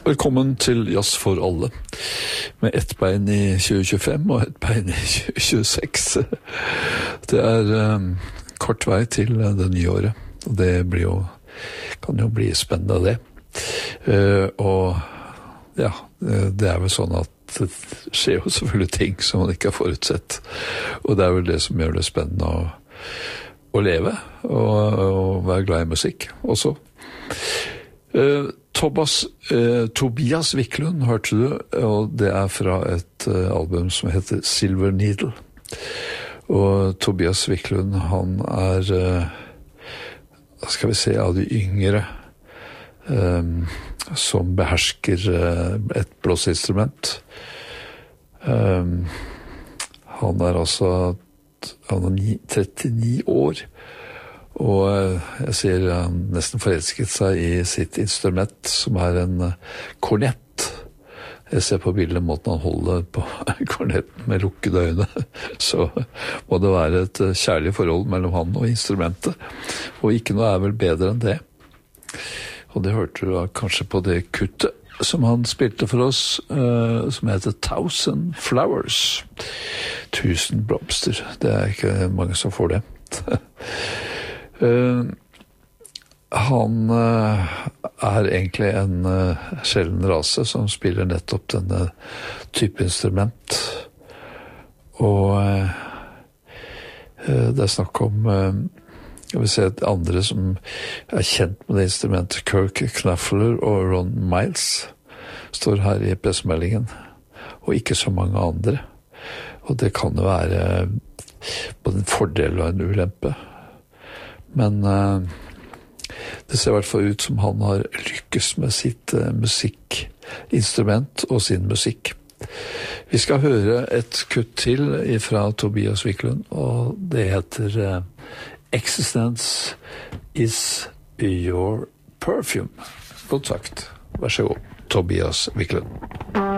Velkommen til Jazz for alle, med ett bein i 2025 og ett bein i 2026. Det kort vei til det nye året, og det kan jo bli spennende det. Og ja, det vel sånn at det skjer jo selvfølgelig ting som man ikke har forutsett, og det vel det som gjør det spennende å leve, og være glad i musikk også. Tobias Wiklund hørte du, og det fra et album som heter Silver Needle. Og Tobias Wiklund, han skal vi se, av de yngre som behersker et blåseinstrument. Han altså 39 år, og jeg ser han nesten forelsket seg i sitt instrument, som en kornett. Jeg ser på bildet måten han holder på kornetten med lukkede øyne, så må det være et kjærlig forhold mellom han og instrumentet, og ikke noe vel bedre enn det. Og det hørte du da kanskje på det kuttet som han spilte for oss, som heter 1000 Flowers. 1000 blomster, det ikke mange som får det. Han egentlig en sjelden rase som spiller nettopp denne type instrument. Og det snakk om jeg vil si at andre som kjent med det instrumentet, Kirk Knopfler og Ron Miles, står her i pressmeldingen, og ikke så mange andre. Og det kan jo være både en fordel og en ulempe. Men det ser i hvert fall ut som han har lykkes med sitt musikkinstrument og sin musikk. Vi skal høre et kutt til fra Tobias Wiklund, og det heter Existence is your perfume. Godt sagt. Vær så god, Tobias Wiklund.